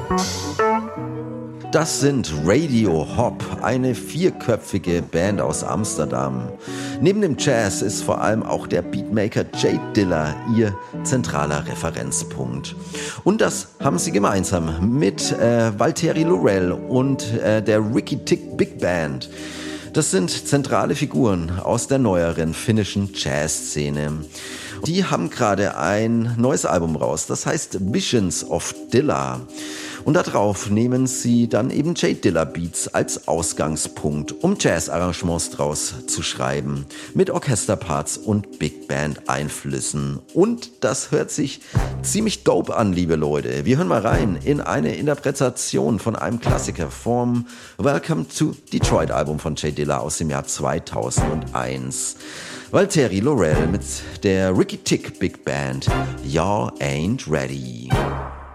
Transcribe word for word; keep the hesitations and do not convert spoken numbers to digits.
Das sind Radio Hop, eine vierköpfige Band aus Amsterdam. Neben dem Jazz ist vor allem auch der Beatmaker Jay Dilla ihr zentraler Referenzpunkt. Und das haben sie gemeinsam mit äh, Valtteri Lorell und äh, der Ricky Tick Big Band. Das sind zentrale Figuren aus der neueren finnischen Jazzszene. Die haben gerade ein neues Album raus, das heißt Visions of Dilla. Und darauf nehmen sie dann eben Jay Dilla Beats als Ausgangspunkt, um Jazz-Arrangements draus zu schreiben, mit Orchesterparts und Big Band Einflüssen. Und das hört sich ziemlich dope an, liebe Leute. Wir hören mal rein in eine Interpretation von einem Klassiker vom Welcome to Detroit Album von Jay Dilla aus dem Jahr zweitausendeins. Valtteri Lorell mit der Ricky Tick Big Band, Y'all Ain't Ready.